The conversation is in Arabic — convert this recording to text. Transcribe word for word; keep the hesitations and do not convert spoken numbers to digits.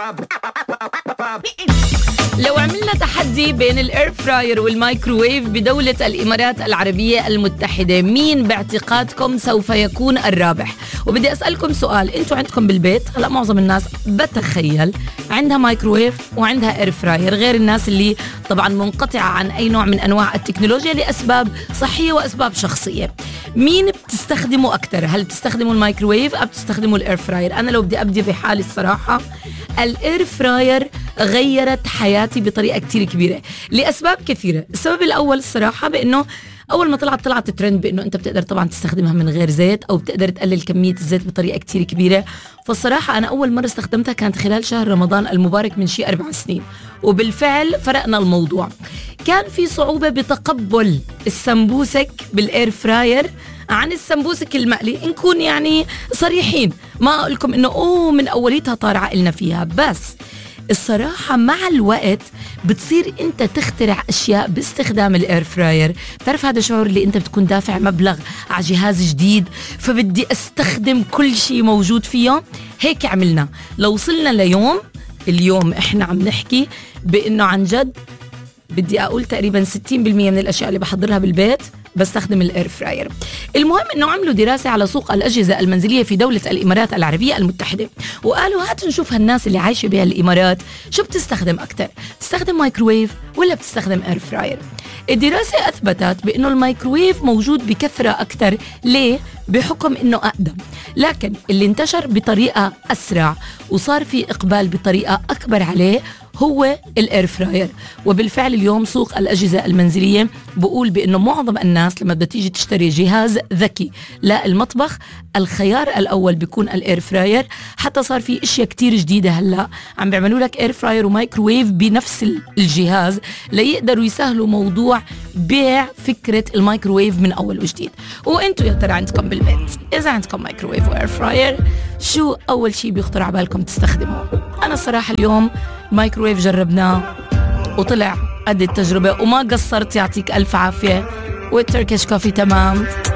لو عملنا تحدي بين الاير فراير والمايكروويف بدولة الإمارات العربية المتحدة، مين باعتقادكم سوف يكون الرابح؟ وبدي أسألكم سؤال، انتوا عندكم بالبيت هلأ معظم الناس بتخيل عندها مايكروويف وعندها اير فراير، غير الناس اللي طبعا منقطعة عن أي نوع من أنواع التكنولوجيا لأسباب صحية وأسباب شخصية. مين بتستخدموا أكتر؟ هل بتستخدموا المايكروويف أو بتستخدموا الاير فراير؟ أنا لو بدي أبدي بحالي الصراحة الاير فراير غيرت حياتي بطريقة كتير كبيرة لأسباب كثيرة. السبب الأول الصراحة بأنه أول ما طلعت طلعت الترند بأنه أنت بتقدر طبعا تستخدمها من غير زيت أو بتقدر تقلل كمية الزيت بطريقة كتير كبيرة. فالصراحة أنا أول مرة استخدمتها كانت خلال شهر رمضان المبارك من شي أربع سنين، وبالفعل فرقنا الموضوع. كان في صعوبة بتقبل السمبوسك بالإير فراير عن السمبوسك المقلي، نكون يعني صريحين، ما أقول لكم إنه أوه من أوليتها طار عقلنا فيها، بس الصراحة مع الوقت بتصير انت تخترع اشياء باستخدام الاير فراير. تعرف هذا شعور اللي انت بتكون دافع مبلغ على جهاز جديد فبدي استخدم كل شيء موجود فيه. هيك عملنا لو وصلنا ليوم اليوم احنا عم نحكي بانه عن جد بدي اقول تقريبا ستين بالمية من الاشياء اللي بحضرها بالبيت بستخدم الاير فراير. المهم انه عملوا دراسه على سوق الاجهزه المنزليه في دوله الامارات العربيه المتحده، وقالوا هات نشوف هالناس اللي عايشه بها الامارات شو بتستخدم اكثر، بتستخدم مايكروويف ولا بتستخدم اير فراير. الدراسه اثبتت بانه المايكروويف موجود بكثره اكثر. ليه؟ بحكم انه اقدم، لكن اللي انتشر بطريقه اسرع وصار في اقبال بطريقه اكبر عليه هو الاير فراير. وبالفعل اليوم سوق الأجهزة المنزلية بقول بأنه معظم الناس لما بدها تيجي تشتري جهاز ذكي للمطبخ الخيار الأول بيكون الاير فراير. حتى صار في اشياء كتير جديدة هلا عم بيعملوا لك اير فراير ومايكروويف بنفس الجهاز ليقدروا يسهلوا موضوع بيع فكرة المايكروويف من أول وجديد. وانتوا يا ترى عندكم بالبيت إذا عندكم مايكروويف واير فراير شو أول شيء بيخطر على بالكم تستخدموه؟ أنا الصراحة اليوم مايكروويف جربناه وطلع قد التجربة وما قصرت، يعطيك ألف عافية. والتركيش كوفي تمام.